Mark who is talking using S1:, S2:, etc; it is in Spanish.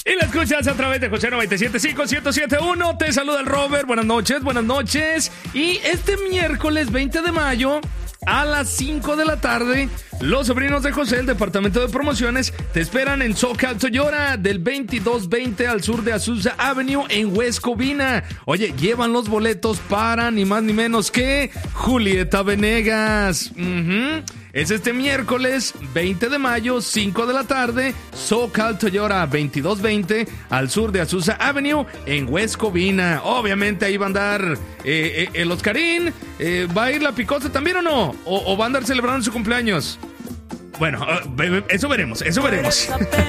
S1: Y la escuchas a través de José 97.5, 107.1. Te saluda el Robert. Buenas noches. Y este miércoles 20 de mayo a las 5 de la tarde, los sobrinos de José, el departamento de promociones, te esperan en SoCal Toyota del 2220 al sur de Azusa Avenue en West Covina. Oye, llevan los boletos para ni más ni menos que Julieta Venegas. Es este miércoles 20 de mayo, 5 de la tarde, SoCal Toyota 2220 al sur de Azusa Avenue en West Covina. Obviamente ahí va a andar el Oscarín. ¿Va a ir la Picosa también o no? ¿O va a andar celebrando su cumpleaños? Bueno, eso veremos.